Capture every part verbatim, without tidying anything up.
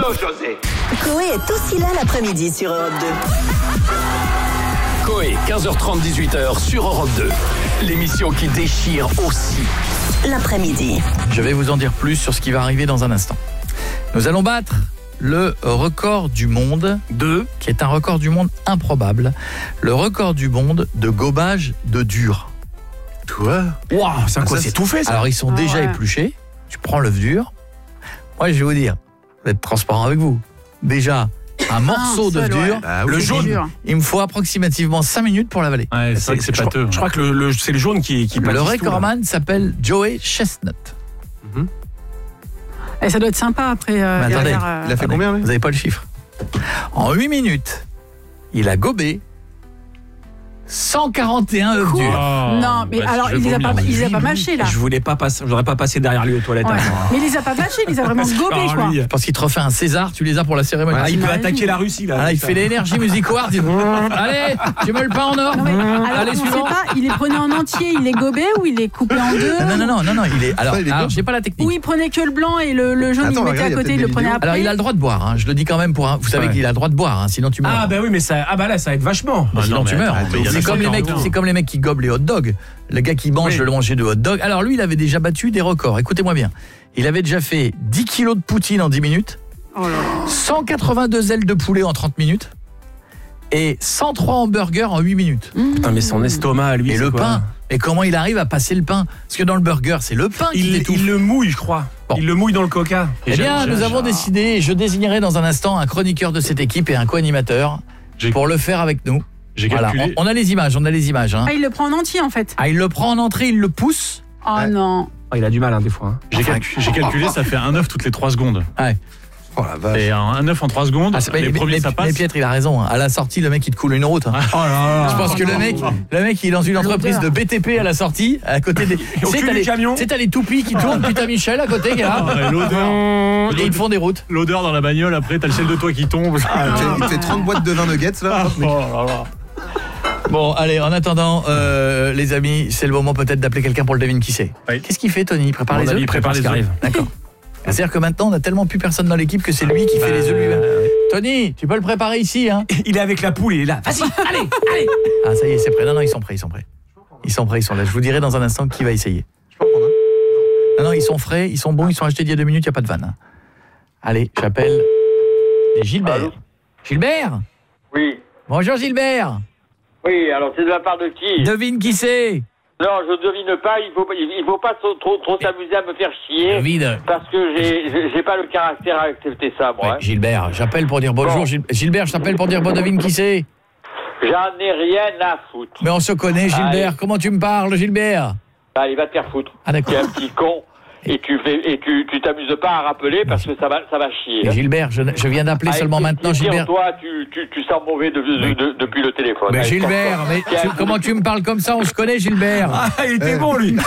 José. Coé est aussi là l'après-midi sur Europe deux. Coé, quinze heures trente, dix-huit heures sur Europe deux. L'émission qui déchire aussi l'après-midi. Je vais vous en dire plus sur ce qui va arriver dans un instant. Nous allons battre le record du monde de, qui est un record du monde improbable, le record du monde de gobage de dur. Toi ? Waouh, c'est quoi, c'est tout fait ça ? Alors ils sont Ah déjà ouais. épluchés. Tu prends l'œuf dur. Moi je vais vous dire, je vais être transparent avec vous. Déjà, un morceau d'œuf seul, ouais. dur, Ah, le oui, jaune, dur. il me faut approximativement cinq minutes pour l'avaler. Ouais, c'est vrai que c'est je pâteux. crois- Je crois que le, le- c'est le jaune qui, qui Le pâtisse tout, là. recordman s'appelle Joey Chestnut. Et ça doit être sympa après. Euh, Mais attendez, derrière, euh, il a fait Attendez, combien, lui ? vous n'avez pas le chiffre. En huit minutes, il a gobé cent quarante et un œufs durs. Non, mais bah, alors, je vais il les a vomir. pas, il les a pas mâchés, là. Je voulais pas passer, j'aurais pas passé derrière lui aux toilettes. Ouais. hein. Mais il les a pas mâchés, il les a vraiment gobés, Alors, je crois. lui, Parce qu'il te refait un César, tu les as pour la cérémonie. ah, il peut T'imagines attaquer la Russie là. Ah, il fait l'énergie Music Award. il- Allez, tu me le pain en or. Non, mais, alors, Allez, on sait suivant. pas, il les prenait en entier, il les gobait ou il les coupait en deux Non, non, non, non, non, il est. Alors, Ça, il est alors gobe. j'ai pas la technique. Ou il prenait que le blanc et le, le jaune, Attends, il le mettait regarde, il y à a côté, il peut-être le des prenait vidéos. après. Alors, il a le droit de boire. hein. Je le dis quand même pour. Un... Vous savez Ouais. qu'il a le droit de boire, hein, sinon tu meurs. Ah bah oui, mais ça, ah bah là, ça aide vachement. Bah, sinon non, tu mais meurs. attends, mais il y en a C'est comme, les cent mecs, quarante et un. c'est comme les mecs qui gobent les hot dogs. Le gars qui mange Oui. le manger de hot dog. Alors lui, il avait déjà battu des records. Écoutez-moi bien. Il avait déjà fait dix kilos de poutine en dix minutes, Oh là là. cent quatre-vingt-deux ailes de poulet en trente minutes et cent trois hamburgers en huit minutes. Putain, mais son estomac, lui. Et c'est le quoi pain. Et comment il arrive à passer le pain? Parce que dans le burger, c'est le pain qui il, l'étouffe. il le mouille, je crois. Bon. Il le mouille dans le coca. Eh bien, J'ai- nous j'ai- avons décidé, et je désignerai dans un instant un chroniqueur de cette équipe et un co-animateur J'ai- pour le faire avec nous. J'ai Voilà, calculé. on, on a les images, on a les images. Hein. Ah, il le prend en entier, en fait. Ah, il le prend en entrée, il le pousse. Oh Ouais. non. Oh, il a du mal, hein, des fois. hein. J'ai calcu- j'ai calculé, ça fait un œuf toutes les trois secondes. Ouais. Oh la vache. Et un, un œuf en trois secondes, Ah, c'est- les mais, premiers mais- ça mais passe. Pietre, il a raison. hein. À la sortie, le mec, il te coule une route. hein. Oh là là. Je pense que le mec, le mec, il est dans une entreprise de L'odeur. B T P à la sortie, à côté des. Tu au sais, cul t'as du les- camion. tu sais, t'as les toupies qui tournent, puis t'as Michel à côté qui est là. Ah, ouais, l'odeur. Et ils te font des routes. L'odeur dans la bagnole, après t'as le ciel de toi qui tombe. Il te fait trente boîtes de vin nuggets là. Oh là là. Bon, allez, en attendant, euh, les amis, c'est le moment peut-être d'appeler quelqu'un pour le devine qui c'est. Oui. Qu'est-ce qu'il fait, Tony? Il prépare À mon les avis, œufs. il prépare ce les qui œufs. arrive. D'accord. C'est-à-dire que maintenant, on a tellement plus personne dans l'équipe que c'est lui qui fait les œufs lui-même. Tony, tu peux le préparer ici, hein? Il est avec la poule, il est là. Vas-y, allez, allez. Ah, ça y est, c'est prêt. Non, non, ils sont prêts, ils sont prêts. Ils sont prêts, ils sont là. Je vous dirai dans un instant qui va essayer. Non, non, ils sont frais, ils sont bons, ils sont achetés il y a deux minutes, il n'y a pas de vanne. hein. Allez, j'appelle les Gilbert. Allô Gilbert? Oui. Bonjour Gilbert. Oui, alors c'est de la part de qui? Devine qui c'est? Non, je devine pas, il faut, il faut pas trop, trop, trop s'amuser à me faire chier. Devine. Parce que j'ai, j'ai- j'ai pas le caractère à accepter ça, moi. Ouais, hein. Gilbert, j'appelle pour dire bonjour. Bon. Gil- Gilbert, je t'appelle pour dire bon, devine qui c'est? J'en ai rien à foutre. Mais on se connaît, Gilbert. Allez. Comment tu me parles, Gilbert? Allez, va te faire foutre. Ah, d'accord. T'es un petit con. Et tu fais, et tu, tu t'amuses pas à rappeler parce que ça va, ça va chier. Mais Gilbert, je, je viens d'appeler Avec seulement tes maintenant, petits Gilbert. dires, Toi, tu, tu, tu sens mauvais de, de- Mais- de- depuis le téléphone. Mais Allez, Gilbert, casse-toi. mais tu- Tiens, comment tu me parles comme ça? On se connaît, Gilbert. Ah, il était bon, lui.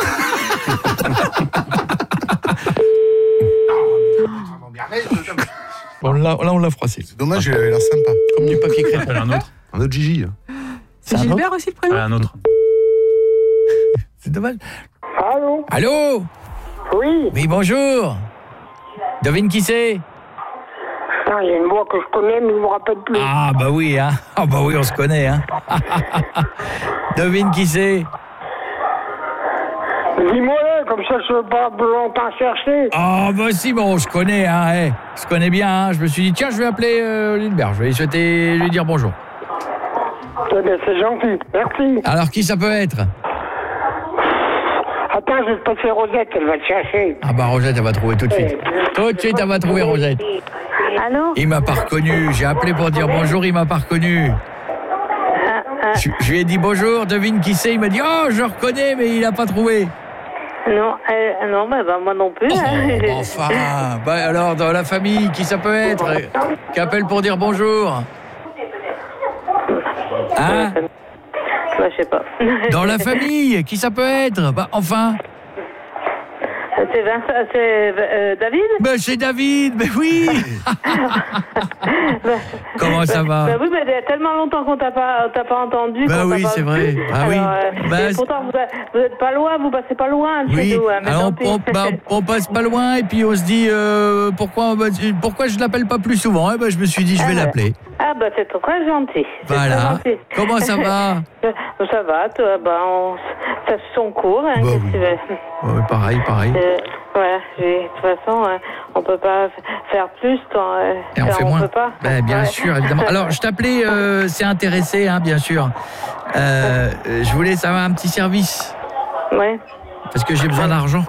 Bon, là, là, on l'a froissé. C'est dommage, il avait l'air sympa. Comme du papier crépon. Appelle un autre. Un autre Gigi. C'est un Gilbert aussi le prénom? Ouais, un autre. C'est dommage. Allô? Allô? Oui? Oui, bonjour. Devine qui c'est? Putain, il y a une voix que je connais, mais je me rappelle plus. Ah, bah oui, hein. Ah, bah oui, on se connaît, hein. Devine qui c'est? Dis-moi là, comme ça je ne vais pas longtemps chercher. Ah, bah si, bon, je connais, hein. Hey, je connais bien, hein. Je me suis dit, tiens, je vais appeler euh, Gilbert. Je vais lui souhaiter, lui dire bonjour. Eh bien, c'est gentil, merci. Alors, qui ça peut être? Attends, je vais te passer Rosette, elle va te chercher. Ah, bah Rosette, elle va trouver tout de suite. Tout de suite, elle va trouver Rosette. Allô? Il m'a pas reconnu. J'ai appelé pour dire bonjour, il m'a pas reconnu. Je, je lui ai dit bonjour, devine qui c'est. Il m'a dit, oh, je reconnais, mais il a pas trouvé. Non, euh, non, bah, bah, moi non plus. Oh, hein. bah enfin. Bah alors, dans la famille, qui ça peut être? Qui appelle pour dire bonjour? Hein? Bah, je sais pas. Dans la famille, qui ça peut être? Bah enfin. C'est Vincent, c'est euh, David? Ben, c'est David, mais oui. Comment ça va? Ben oui, mais il y a tellement longtemps qu'on t'a pas, t'a pas entendu. Ben qu'on t'a oui, pas c'est vu. vrai. Ah oui. Alors, euh, Ben, et pourtant, vous êtes, vous êtes pas loin, vous passez pas loin de Oui, chez nous. Hein, mais alors tant on, pis. on- bah, on passe pas loin et puis on se dit euh, pourquoi, bah, pourquoi je l'appelle pas plus souvent. Eh ben, je me suis dit je vais Ah, l'appeler. Ah bah c'est très gentil. C'est Voilà. très gentil. Comment ça va? Ça va, toi, bah, on, ça suit son cours. Hein, Bah qu'est-ce oui. que tu veux? Ouais, pareil, pareil. Euh, ouais, j'ai- de toute façon, euh, on peut pas f- faire plus. Quand, euh, Et on quand fait on moins. peut pas. Ben, bien Ouais. sûr, évidemment. Alors, je t'appelais, euh, c'est intéressé, hein, bien sûr. Euh, euh, je voulais savoir un petit service Ouais. parce que j'ai besoin d'argent.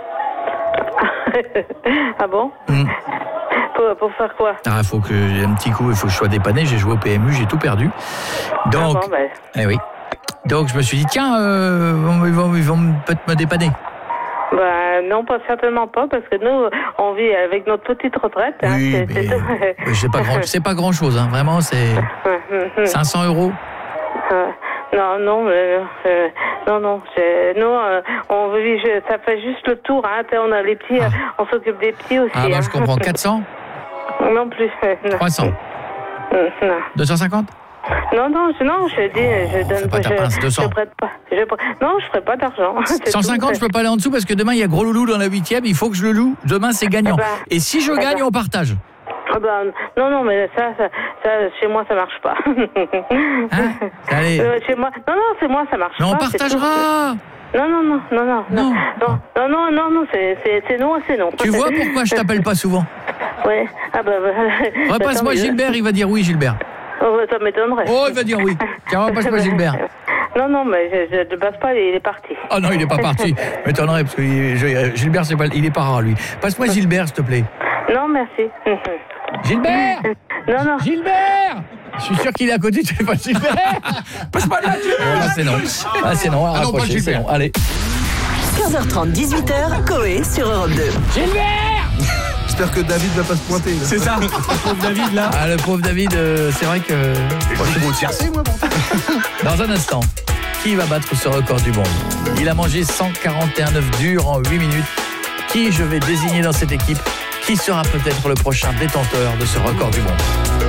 Ah bon? Hmm. Pour, pour faire quoi? Ah, il faut que j'ai un petit coup, il faut que je sois dépanné. J'ai joué au P M U, j'ai tout perdu. Donc, Ah bon, ben. eh oui. Donc, je me suis dit, tiens, euh, ils vont, ils vont peut-être me dépanner. Bah, non, pas certainement pas, parce que nous, on vit avec notre petite retraite. Hein, Oui, c'est, mais c'est tout. euh, c'est pas grand, c'est pas grand chose, hein. Vraiment, c'est cinq cents euros. Euh, non, non, euh, euh, non, non. c'est- Nous, euh, on vit, je- ça fait juste le tour. Hein, t'sais, on a les petits, euh, on s'occupe des petits aussi. Ah, bah, hein. je comprends. quatre cents, Non plus. euh, non. trois cents, Euh, non. deux cent cinquante. Non, non, je, non, je dis, je donne fais pas ta je, pince, deux cents. je prête pas. Je, pr- non, je ferai pas d'argent. c'est cent cinquante, tout. je peux pas aller en dessous parce que demain, il y a Gros Loulou dans la huitième. Il faut que je le loue. Demain, c'est gagnant. Eh ben, Et si je eh gagne, ben. on partage. Ah ben, non, non, mais ça, ça, ça, chez moi, ça marche pas. Hein? Allez. Euh, chez moi, non, non, chez moi, ça marche Mais on pas. c'est tout. partagera. Non, non, non, non, non, Non. non, non, non, non, non, c'est, c'est, c'est non, c'est non. Tu vois pourquoi je t'appelle pas souvent? Ouais. Ah bah, bah Repasse-moi Gilbert, il va dire oui, Gilbert. Oh, ça m'étonnerait. Oh, il va dire oui. Tiens, repasse-moi Gilbert. Non, non, mais je ne passe pas, il est parti. Oh non, il est pas parti. M'étonnerait parce que il- je- Gilbert, c'est pas, il est pas rare lui. Passe-moi Gilbert, s'il te plaît. Non, merci. Gilbert. Non, non. Gilbert. Je suis sûr qu'il est à côté. Tu fais pas Gilbert. Passe-moi là. Ah, c'est non. Ah, c'est non. Ah non, pas Rapprochez, c'est Gilbert. non. Allez. quinze heures trente, dix-huit heures, Coé sur Europe deux. J'espère que David va pas se pointer. là. C'est ça. Le pauvre David, là. Ah, le pauvre David, euh, c'est vrai que. Moi, je suis au tiercé, moi, pourtant. Dans un instant, qui va battre ce record du monde? Il a mangé cent quarante et un œufs durs en huit minutes. Qui je vais désigner dans cette équipe? Qui sera peut-être le prochain détenteur de ce record du monde?